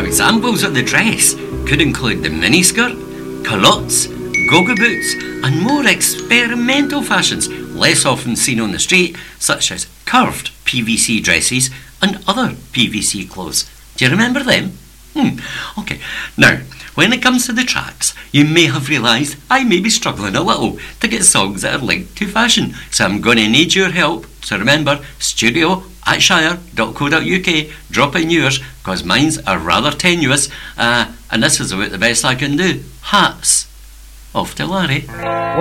Now, examples of the dress could include the miniskirt, culottes, goga boots, and more experimental fashions less often seen on the street, such as curved PVC dresses and other PVC clothes. Do you remember them? Okay. Now, when it comes to the tracks, you may have realised I may be struggling a little to get songs that are linked to fashion, so I'm going to need your help. So remember, studio@shire.co.uk, drop in yours, because mine's are rather tenuous, and this is about the best I can do. Hats. Off to Larry.